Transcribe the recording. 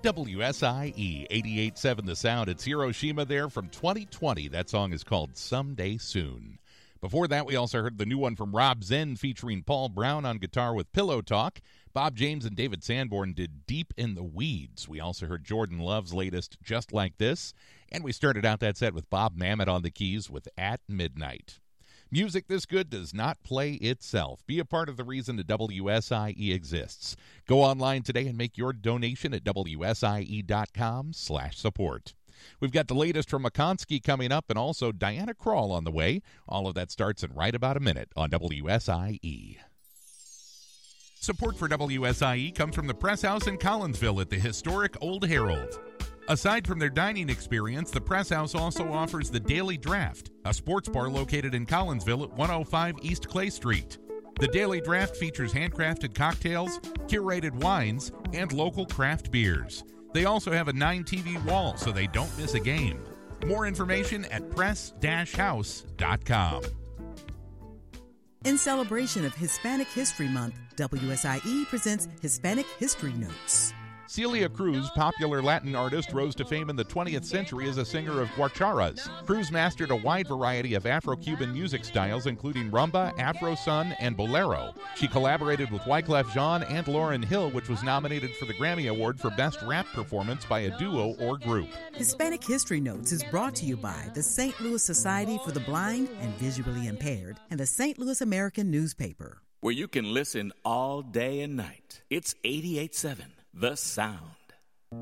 WSIE 88.7 The Sound. It's Hiroshima there from 2020. That song is called Someday Soon. Before that, we also heard the new one from Rob Zinn featuring Paul Brown on guitar with Pillow Talk. Bob James and David Sanborn did Deep in the Weeds. We also heard Jordan Love's latest, Just Like This. And we started out that set with Bob Mamet on the keys with At Midnight. Music this good does not play itself. Be a part of the reason that WSIE exists. Go online today and make your donation at WSIE.com/support. We've got the latest from McConsky coming up and also Diana Krall on the way. All of that starts in right about a minute on WSIE. Support for WSIE comes from the Press House in Collinsville at the historic Old Herald. Aside from their dining experience, the Press House also offers the Daily Draft, a sports bar located in Collinsville at 105 East Clay Street. The Daily Draft features handcrafted cocktails, curated wines, and local craft beers. They also have a 9-TV wall so they don't miss a game. More information at press-house.com. In celebration of Hispanic History Month, WSIE presents Hispanic History Notes. Celia Cruz, popular Latin artist, rose to fame in the 20th century as a singer of guacharas. Cruz mastered a wide variety of Afro-Cuban music styles, including rumba, Afro-sun, and bolero. She collaborated with Wyclef Jean and Lauryn Hill, which was nominated for the Grammy Award for Best Rap Performance by a Duo or Group. Hispanic History Notes is brought to you by the St. Louis Society for the Blind and Visually Impaired and the St. Louis American Newspaper. Where you can listen all day and night. It's 88.7. The Sound.